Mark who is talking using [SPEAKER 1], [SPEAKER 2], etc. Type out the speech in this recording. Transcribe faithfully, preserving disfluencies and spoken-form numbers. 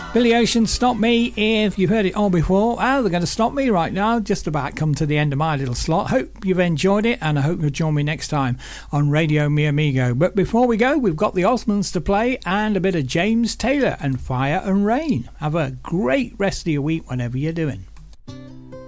[SPEAKER 1] Billy Ocean, Stop Me. If you've heard it all before, oh, they're going to stop me right now. Just about come to the end of my little slot. Hope you've enjoyed it, and I hope you'll join me next time on Radio Mi Amigo. But before we go, we've got the Osmonds to play and a bit of James Taylor and Fire and Rain. Have a great rest of your week, whatever you're doing.